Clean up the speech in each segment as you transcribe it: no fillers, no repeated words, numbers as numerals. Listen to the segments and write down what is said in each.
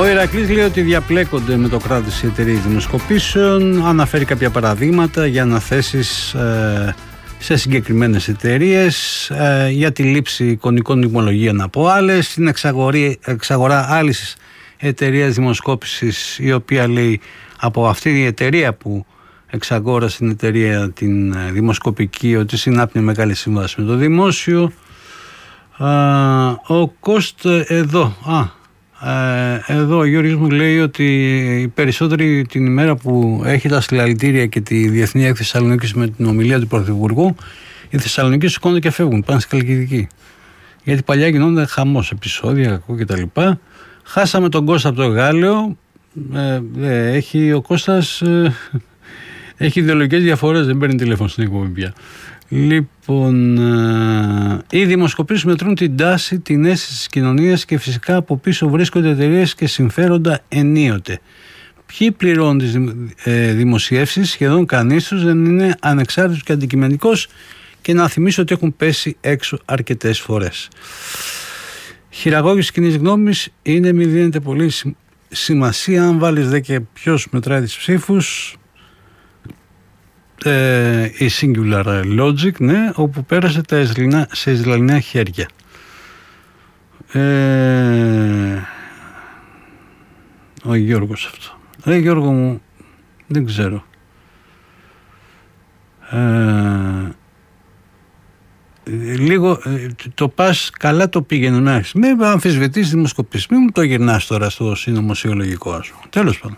Ο Ηρακλής λέει ότι διαπλέκονται με το κράτος οι εταιρείες δημοσκοπήσεων, αναφέρει κάποια παραδείγματα για αναθέσεις σε συγκεκριμένες εταιρείες, για τη λήψη εικονικών τιμολογίων από άλλες, την εξαγορά άλλης εταιρείας δημοσκόπησης, η οποία λέει από αυτή η εταιρεία που εξαγόρασε την εταιρεία την δημοσκοπική ότι συνάπτει μεγάλη σύμβαση με το δημόσιο. Ο Κωστ εδώ ο Γιώργος μου λέει ότι οι περισσότεροι την ημέρα που έχει τα συλλαλητήρια και τη Διεθνή Έκθεση Θεσσαλονίκης με την ομιλία του Πρωθυπουργού, οι Θεσσαλονίκοι σηκώνονται και φεύγουν, πάνε στη Χαλκιδική. Γιατί παλιά γινόταν χαμός, επεισόδια, κακό κτλ. Χάσαμε τον Κώστα από το Γάλλιο. Ο Κώστας έχει ιδεολογικές διαφορές, δεν παίρνει τηλέφωνο στην εκπομπή πια. Λοιπόν, οι δημοσκοπήσεις μετρούν την τάση, την αίσθηση της κοινωνίας και φυσικά από πίσω βρίσκονται εταιρείες και συμφέροντα ενίοτε. Ποιοι πληρώνουν τις δημοσιεύσεις? Σχεδόν κανείς τους δεν είναι ανεξάρτητος και αντικειμενικός, και να θυμίσω ότι έχουν πέσει έξω αρκετές φορές. Χειραγώγηση κοινής γνώμης είναι μη δίνεται πολύ σημασία αν βάλεις δε και ποιος μετράει τις ψήφους. Η Singular Logic, ναι, όπου πέρασε σε Ισραηλινά χέρια. Ο Γιώργος αυτό. Γιώργο μου, δεν ξέρω. Λίγο το πας καλά, το πήγαινε να έχεις. Μην αμφισβητείς δημοσκοπήσεις, μην μου το γυρνάς τώρα στο συνωμοσιολογικό, ας πούμε. Τέλος πάντων.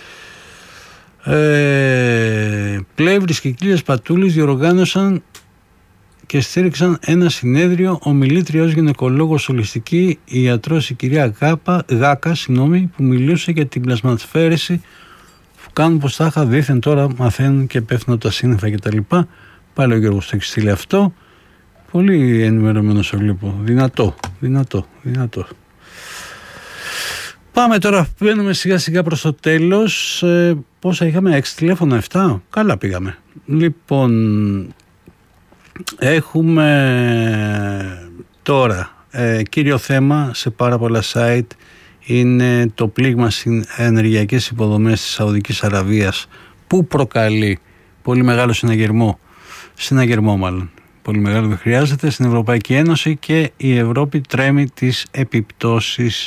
Πλεύρης και Κύλιας Πατούλης διοργάνωσαν και στήριξαν ένα συνέδριο. Ομιλήτρια ως γυναικολόγος ολιστική ιατρός η κυρία Γάκα, που μιλούσε για την πλασματοσφαίρεση που κάνουν πως τα είχα δήθεν, τώρα μαθαίνουν και πέφτουν τα σύννεφα κτλ. Πάλι ο Γιώργος το έχει στείλει αυτό. Πολύ ενημερωμένος ο βλέπω. Δυνατό. Πάμε τώρα, μπαίνουμε σιγά σιγά προς το τέλος. Πόσα είχαμε, 6 τηλέφωνα, 7, καλά πήγαμε. Λοιπόν, έχουμε τώρα κύριο θέμα σε πάρα πολλά site είναι το πλήγμα στις ενεργειακές υποδομές της Σαουδικής Αραβίας, που προκαλεί πολύ μεγάλο συναγερμό μάλλον. Πολύ μεγάλο δεν χρειάζεται στην Ευρωπαϊκή Ένωση, και η Ευρώπη τρέμει τις επιπτώσεις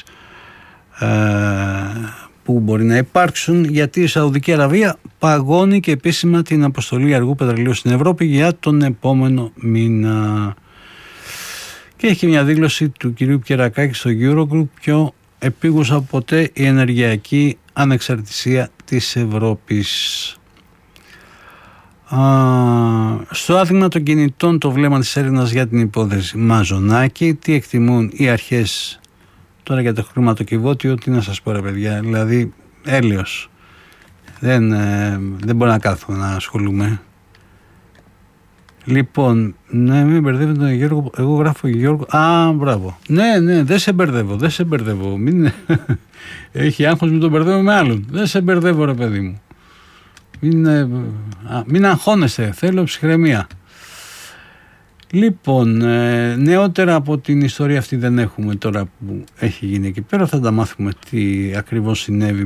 που μπορεί να υπάρξουν, γιατί η Σαουδική Αραβία παγώνει και επίσημα την αποστολή αργού πετρελαίου στην Ευρώπη για τον επόμενο μήνα. Και έχει μια δήλωση του κυρίου Πιερακάκη στο Eurogroup: πιο επίγουσα από ποτέ η ενεργειακή ανεξαρτησία της Ευρώπης. Στο άδειγμα των κινητών το βλέμμα της έρευνας για την υπόθεση Μαζονάκη. Τι εκτιμούν οι αρχές τώρα για το χρηματοκιβώτιο? Τι να σας πω ρε παιδιά, δηλαδή έλεος. Δεν μπορώ να κάθομαι να ασχολούμαι. Λοιπόν, ναι, μην μπερδεύετε τον Γιώργο. Εγώ γράφω Γιώργο. Μπράβο. Ναι, δεν σε μπερδεύω. Έχει άγχος, μην τον μπερδεύω με άλλον. Δεν σε μπερδεύω ρε παιδί μου. Μην αγχώνεστε, θέλω ψυχραιμία. Λοιπόν, νεότερα από την ιστορία αυτή δεν έχουμε τώρα που έχει γίνει εκεί πέρα. Θα τα μάθουμε τι ακριβώς συνέβη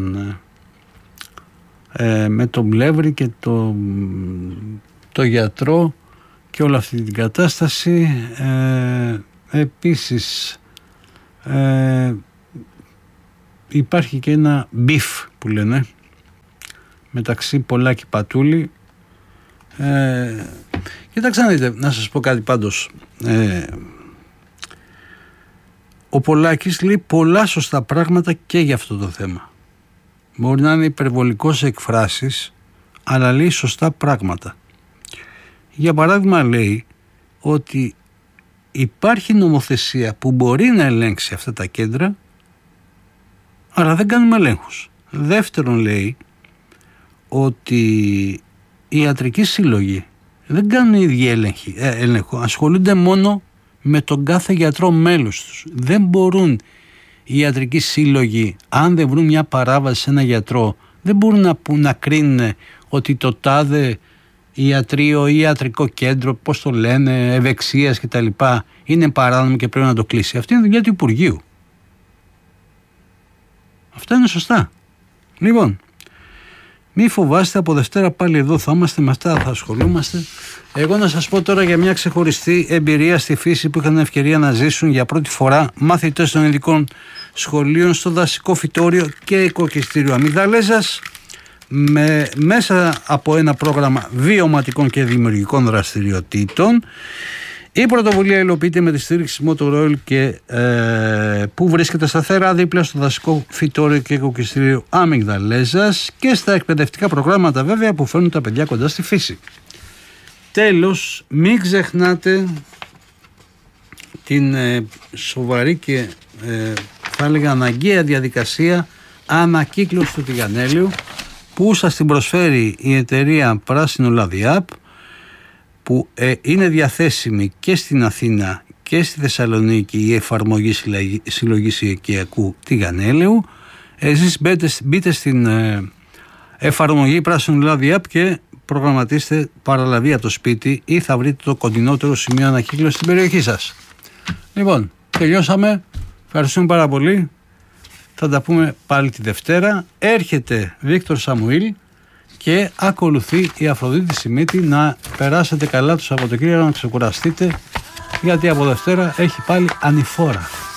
με τον Πλεύρη και το γιατρό και όλη αυτή την κατάσταση. Επίσης υπάρχει και ένα μπιφ που λένε μεταξύ Πολάκη Πατούλη. Κοιτάξτε να δείτε, να σας πω κάτι πάντως. Ο Πολάκης λέει πολλά σωστά πράγματα και για αυτό το θέμα. Μπορεί να είναι υπερβολικός σε εκφράσεις, αλλά λέει σωστά πράγματα. Για παράδειγμα λέει ότι υπάρχει νομοθεσία που μπορεί να ελέγξει αυτά τα κέντρα, αλλά δεν κάνουμε ελέγχους. Δεύτερον λέει ότι οι ιατρικοί σύλλογοι δεν κάνουν οι ίδιοι έλεγχο, ασχολούνται μόνο με τον κάθε γιατρό μέλος τους. Δεν μπορούν οι ιατρικοί σύλλογοι, αν δεν βρουν μια παράβαση σε ένα γιατρό, δεν μπορούν να κρίνουν ότι το τάδε ιατρείο ή ιατρικό κέντρο, πώς το λένε, ευεξίας κτλ, είναι παράνομο και πρέπει να το κλείσει. Αυτή είναι η δουλειά του Υπουργείου. Αυτά είναι σωστά. Λοιπόν, μη φοβάστε, από Δευτέρα πάλι εδώ θα είμαστε, με αυτά θα ασχολούμαστε. Εγώ να σας πω τώρα για μια ξεχωριστή εμπειρία στη φύση που είχαν ευκαιρία να ζήσουν για πρώτη φορά μαθητές των ειδικών σχολείων στο δασικό φυτόριο και οικοκυστήριο Αμυγδαλέζας, μέσα από ένα πρόγραμμα βιωματικών και δημιουργικών δραστηριοτήτων. Η πρωτοβουλία υλοποιείται με τη στήριξη Motor Oil που βρίσκεται σταθερά δίπλα στο δασικό φυτόριο και οικοκυστήριο Αμυγδαλέζας και στα εκπαιδευτικά προγράμματα βέβαια που φέρνουν τα παιδιά κοντά στη φύση. Τέλος, μην ξεχνάτε την σοβαρή και θα έλεγα αναγκαία διαδικασία ανακύκλωση του τηγανέλιου που σας την προσφέρει η εταιρεία Πράσινο Λάδι App, που είναι διαθέσιμη και στην Αθήνα και στη Θεσσαλονίκη η εφαρμογή συλλογής οικιακού τηγανέλαιου. Εσείς μπείτε στην εφαρμογή Πράσινο Λάδι App και προγραμματίστε παραλαβή από το σπίτι ή θα βρείτε το κοντινότερο σημείο ανακύκλωσης στην περιοχή σας. Λοιπόν, τελειώσαμε. Ευχαριστούμε πάρα πολύ. Θα τα πούμε πάλι τη Δευτέρα. Έρχεται Βίκτορ Σαμουήλ και ακολουθεί η Αφροδίτη Σιμίτη. Να περάσετε καλά το Σαββατοκύριακο, να ξεκουραστείτε, γιατί από Δευτέρα έχει πάλι ανηφόρα.